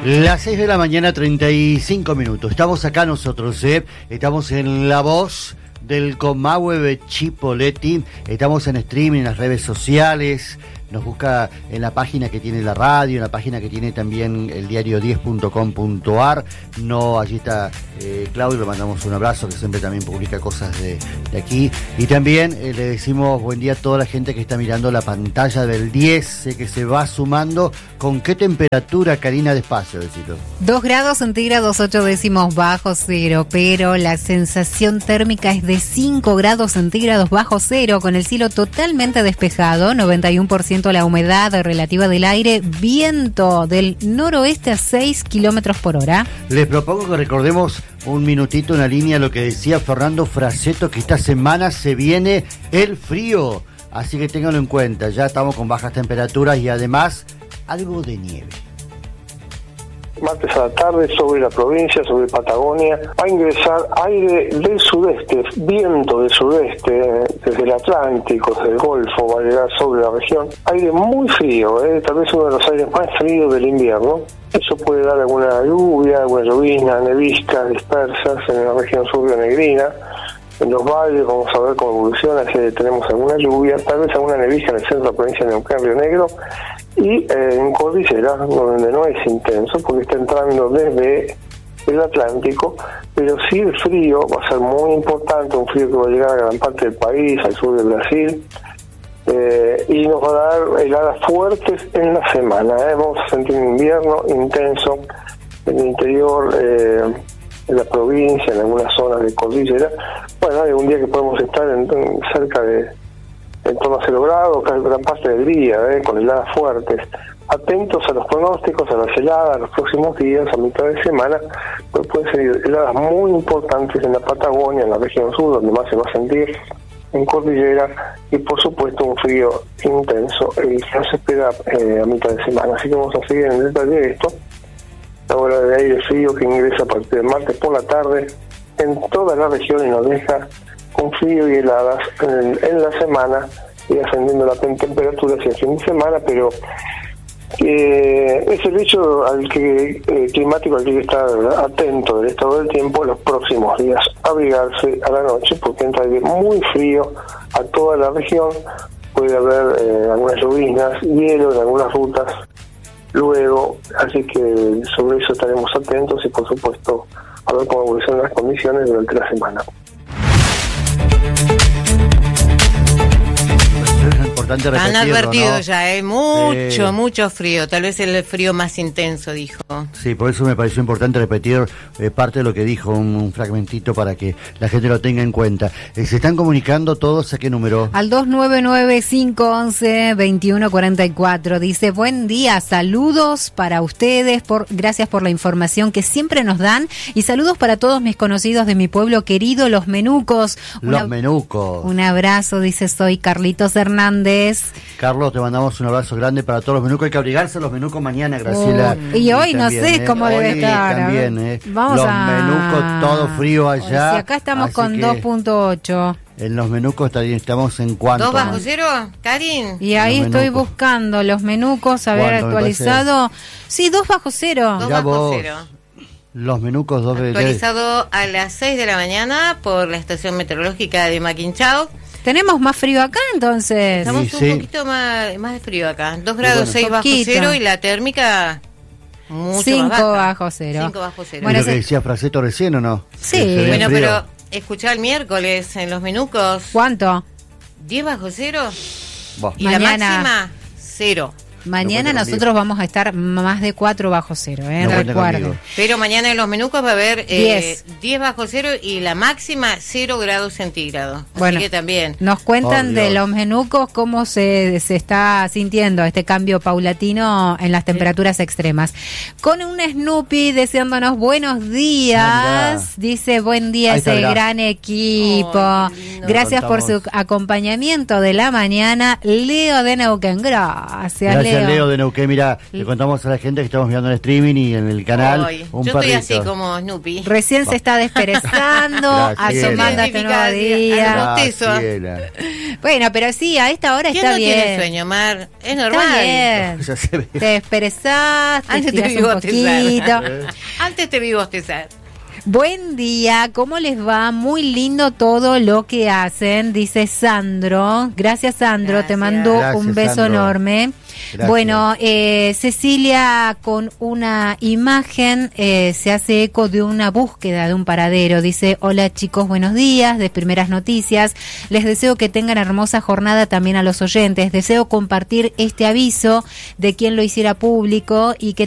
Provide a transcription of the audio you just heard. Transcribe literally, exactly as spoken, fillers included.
Las seis de la mañana, treinta y cinco minutos. Estamos acá nosotros, ¿eh? Estamos en La Voz del Comahue Chipoleti. Estamos en streaming, en las redes sociales. Nos busca en la página que tiene la radio, en la página que tiene también el diario diez punto com punto ar. No, allí está eh, Claudio, le mandamos un abrazo, que siempre también publica cosas de, de aquí. Y también eh, le decimos buen día a toda la gente que está mirando la pantalla del diez, sé que se va sumando. ¿Con qué temperatura, Karina, despacio, decito? dos grados centígrados, ocho décimos bajo cero, pero la sensación térmica es de cinco grados centígrados bajo cero, con el cielo totalmente despejado, noventa y uno por ciento la humedad relativa del aire, viento del noroeste a seis kilómetros por hora. Les propongo que recordemos un minutito, una línea, lo que decía Fernando Fraseto, que esta semana se viene el frío, así que ténganlo en cuenta, ya estamos con bajas temperaturas y además algo de nieve. Martes a la tarde, sobre la provincia, sobre Patagonia, va a ingresar aire del sudeste, viento del sudeste, desde el Atlántico, desde el Golfo, va a llegar sobre la región. Aire muy frío, ¿eh? Tal vez uno de los aires más fríos del invierno. Eso puede dar alguna lluvia, alguna llovizna, neviscas dispersas en la región sur-negrina. En los valles vamos a ver cómo evoluciona, si tenemos alguna lluvia, tal vez alguna nevisca en el centro de la provincia de Neuquén, Río Negro, y eh, en cordillera, donde no es intenso, porque está entrando desde el Atlántico, pero sí el frío va a ser muy importante, un frío que va a llegar a gran parte del país, al sur de Brasil, eh, y nos va a dar heladas fuertes en la semana, ¿eh? Vamos a sentir un invierno intenso en el interior, eh, en la provincia, en algunas zonas de cordillera. Bueno, hay un día que podemos estar en, en cerca de en torno a cero grados, casi gran parte del día, ¿eh? Con heladas fuertes. Atentos a los pronósticos, a las heladas, los próximos días, a mitad de semana, pues pueden ser heladas muy importantes en la Patagonia, en la región sur, donde más se va a sentir, en cordillera, y por supuesto un frío intenso, el que no se espera eh, a mitad de semana. Así que vamos a seguir en el detalle de esto. La ola de aire frío que ingresa a partir del martes por la tarde en toda la región y nos deja con frío y heladas en, en la semana y ascendiendo la temperatura hacia el fin de semana, pero eh, es el hecho al que eh, climático al que hay que estar atento del estado del tiempo en los próximos días, abrigarse a la noche porque entra aire muy frío a toda la región, puede haber eh, algunas lloviznas, hielo en algunas rutas luego, así que sobre eso estaremos atentos y por supuesto a ver cómo evolucionan las condiciones durante la semana. Han advertido, ¿no? Ya, hay ¿eh? mucho, eh, mucho frío, tal vez el frío más intenso, dijo. Sí, por eso me pareció importante repetir eh, parte de lo que dijo, un, un fragmentito para que la gente lo tenga en cuenta. Eh, ¿Se están comunicando todos a qué número? Al dos nueve nueve, cinco once, veintiuno cuarenta y cuatro. Dice, buen día, saludos para ustedes, por gracias por la información que siempre nos dan y saludos para todos mis conocidos de mi pueblo querido, Los Menucos. Los Una, Menucos. Un abrazo, dice, soy Carlitos Hernández. Carlos, te mandamos un abrazo grande para todos los menucos. Hay que abrigarse a los menucos mañana, Graciela. Uh, y hoy y no también, sé eh. cómo hoy debe estar. También, eh. Vamos los a... menucos, todo frío allá. Si acá estamos con dos punto ocho. En los menucos estamos en cuánto. ¿Dos bajo cero, Karin? Y ahí los estoy menucos. buscando los menucos, a ver, actualizado. Sí, dos bajo cero. Dos bajo cero. Los menucos dos actualizado a las seis de la mañana por la estación meteorológica de Maquinchao. Tenemos más frío acá, entonces. Estamos sí, un sí. poquito más, más de frío acá. dos grados seis bueno. bajo cero y la térmica mucho cinco más baja. bajo cero. cinco bajo cero. Bueno, lo que decía Fraseto recién, ¿o no? Sí. Bueno, frío. Pero escuchá el miércoles en los menucos. ¿Cuánto? diez bajo cero. Bah. Y Mañana. la máxima, cero. Mañana no nosotros vamos a estar más de cuatro bajo cero, ¿eh? No recuerden. Pero mañana en los menucos va a haber eh, diez bajo cero y la máxima cero grados centígrados. Bueno, así que también. Nos cuentan oh, de los menucos cómo se, se está sintiendo este cambio paulatino en las temperaturas sí. extremas. Con un Snoopy deseándonos buenos días. Anda. Dice, buen día ese gran equipo. Oh, Gracias por su acompañamiento de la mañana. Leo de Neuquén. Gracias, Gracias dice Leo de Neuquén, mira, le contamos a la gente que estamos viendo en streaming y en el canal. Ay, un yo perrito. estoy así como Snoopy. Recién se está desperezando, asomando a este nuevo día. Graciela. Bueno, pero sí, a esta hora está no bien. tiene sueño, Mar? Es normal. Está bien. Ya se ve. Te desperezaste, Antes te estirás vi un bostezar. poquito. Antes te vi bostezar. Buen día, ¿cómo les va? Muy lindo todo lo que hacen, dice Sandro. Gracias, Sandro, Gracias. te mando Gracias, un beso Sandro. enorme. Gracias. Bueno, eh, Cecilia con una imagen eh, se hace eco de una búsqueda de un paradero. Dice, hola chicos, buenos días, de Primeras Noticias. Les deseo que tengan hermosa jornada también a los oyentes. Deseo compartir este aviso de quien lo hiciera público y que